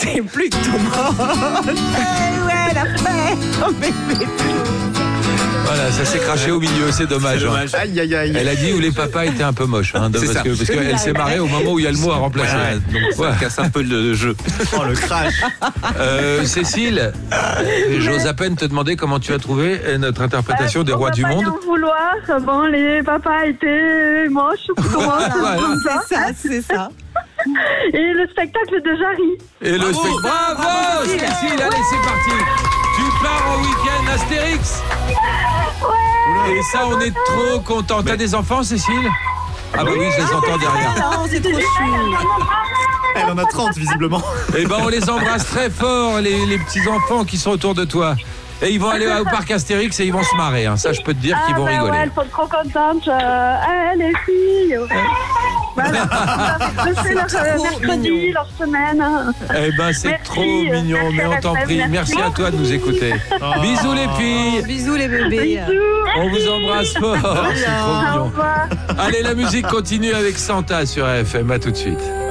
C'est plutôt moche. Ouais, la fait. Oh, bébé. Voilà, ça s'est craché au milieu, c'est dommage. Aïe, aïe, aïe. Elle a dit où les papas étaient un peu moches. Parce qu'elle s'est marrée au moment où il y a le mot à remplacer. Ouais. Donc ça casse un peu le jeu. Oh, le crash. Cécile, j'ose à peine te demander comment tu as trouvé notre interprétation des rois du monde. On va pas en vouloir. Bon, les papas étaient moches. C'est ça. Et le spectacle de Jarry. Et le spectacle. Bravo, Cécile, allez, c'est parti. Tu pars en week-end Astérix. Ouais. Et ça, on est trop contents. T'as des enfants, Cécile? Ah bah oui, je les entends derrière. Non, c'est trop chou. Elle en a 30, visiblement. Eh ben, on les embrasse très fort, les petits-enfants qui sont autour de toi. Et ils vont aller au parc Astérix et ils vont se marrer. Hein. Ça, je peux te dire qu'ils vont rigoler. Ouais, elles sont trop contentes. Les filles. Voilà. C'est leur mercredi, leur semaine. Eh ben, c'est Merci, trop mignon, mais on t'en prie. Merci à toi de nous écouter. Bisous les filles. Bisous les bébés. On vous embrasse fort. C'est trop Au mignon. revoir. Allez, la musique continue avec Santa sur AFM. À tout de suite.